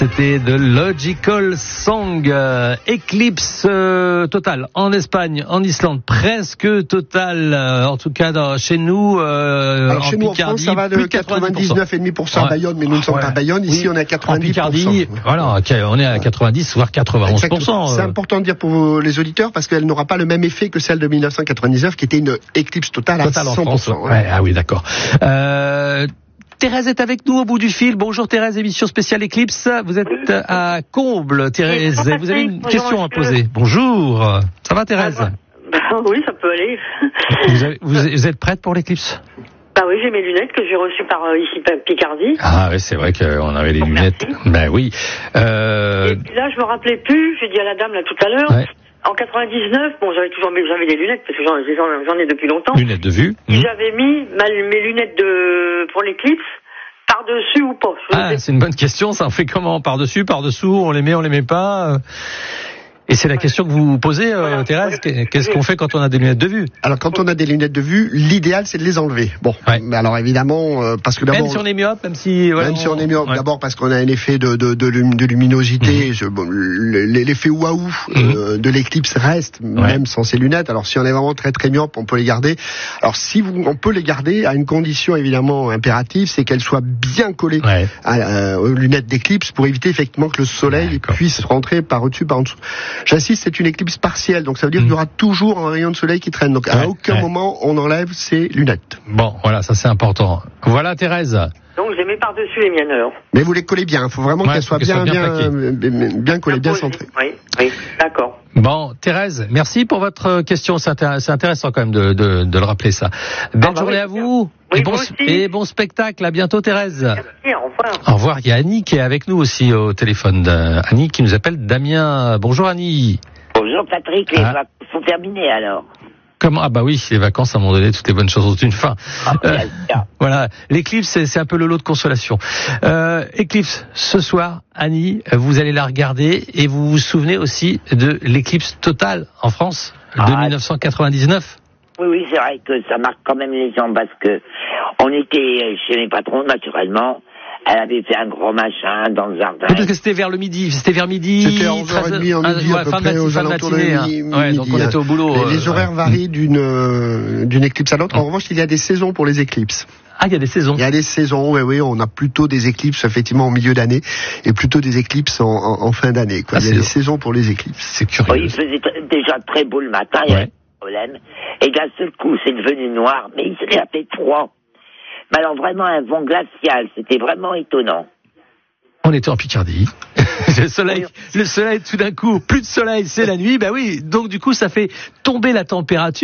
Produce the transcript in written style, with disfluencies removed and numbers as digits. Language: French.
C'était de Logical Song, éclipse totale en Espagne, en Islande, presque totale, en tout cas chez nous. Alors chez nous en France, ça va de 99,5% à Bayonne, mais nous ne sommes pas à Bayonne. Ici, on est à 90%. En Picardie, voilà, on est à 90 voire 91%. C'est important de dire pour les auditeurs parce qu'elle n'aura pas le même effet que celle de 1999, qui était une éclipse totale à 100%. En France, ouais. Ah oui, d'accord. Thérèse est avec nous au bout du fil. Bonjour Thérèse, émission spéciale Éclipse. Vous êtes à Comble, Thérèse. Vous avez une question à poser. Bonjour. Ça va Thérèse? Oui, ça peut aller. Vous êtes prête pour l'éclipse? Bah oui, j'ai mes lunettes que j'ai reçues par ici Picardie. Ah oui, c'est vrai qu'on avait les lunettes. Ben oui. Et puis là, je me rappelais plus. J'ai dit à la dame là tout à l'heure. Ouais. En 99, bon, j'avais des lunettes parce que j'en ai depuis longtemps. Lunettes de vue. J'avais mis mes lunettes pour l'éclipse par-dessus ou pas. C'est une bonne question. Ça en fait comment? Par-dessus, par-dessous? On les met pas? Et c'est la question que vous vous posez, Thérèse. Qu'est-ce qu'on fait quand on a des lunettes de vue? Alors, quand on a des lunettes de vue, l'idéal, c'est de les enlever. Bon, mais alors évidemment, parce que d'abord... Même si on est myope, même si on est myope, d'abord parce qu'on a un effet de luminosité, l'effet waouh de l'éclipse reste, même sans ces lunettes. Alors, si on est vraiment très très myope, on peut les garder. Alors, on peut les garder à une condition évidemment impérative, c'est qu'elles soient bien collées aux lunettes d'éclipse pour éviter effectivement que le soleil puisse rentrer par au-dessus, par en dessous. J'insiste, c'est une éclipse partielle, donc ça veut dire qu'il y aura toujours un rayon de soleil qui traîne. Donc à aucun moment on enlève ces lunettes. Bon, voilà, ça c'est important. Voilà Thérèse. Donc j'ai mis par-dessus les miennes alors. Mais vous les collez bien, il faut vraiment qu'elles soient bien collées, bien centrées. Oui, d'accord. Bon, Thérèse, merci pour votre question, c'est intéressant quand même de le rappeler ça. Belle journée à vous. Et bon spectacle, à bientôt Thérèse. Merci, au revoir. Au revoir, il y a Annie qui est avec nous aussi au téléphone. Annie qui nous appelle Damien. Bonjour Annie. Bonjour Patrick, les vacances sont terminées alors. Comment? Ah bah oui, les vacances à un moment donné, toutes les bonnes choses ont une fin. Voilà, l'éclipse c'est un peu le lot de consolation. Éclipse, ce soir, Annie, vous allez la regarder et vous vous souvenez aussi de l'éclipse totale en France de 1999. Oui, c'est vrai que ça marque quand même les gens parce que on était chez mes patrons naturellement. Elle avait fait un gros machin dans le jardin. Parce que c'était vers midi. C'était vers midi. C'était à 11h30 en midi, à peu près, aux alentours de midi. Donc on était au boulot. Les horaires varient d'une éclipse à l'autre. En revanche, il y a des saisons pour les éclipses. Ah, il y a des saisons. Il y a des saisons, oui. On a plutôt des éclipses, effectivement, au milieu d'année, et plutôt des éclipses en fin d'année, quoi. Il y a des saisons pour les éclipses. C'est curieux. Oui, il faisait déjà très beau le matin, il y avait pas de problème. Et d'un seul coup, c'est devenu noir, mais il s'est fait froid. Mais alors vraiment un vent glacial, c'était vraiment étonnant. On était en Picardie. Le soleil, tout d'un coup, plus de soleil, c'est la nuit. Bah oui, donc du coup, ça fait tomber la température.